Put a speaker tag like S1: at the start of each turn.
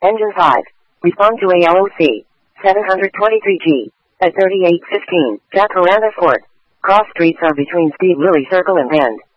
S1: Engine 5. Respond to ALOC. 723G. At 3815. Jacaranda Fort. Cross streets are between Steve Lilly Circle and Bend.